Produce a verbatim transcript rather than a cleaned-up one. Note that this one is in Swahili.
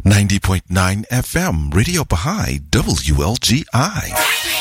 ninety point nine F M, Radio Baha'i, W L G I.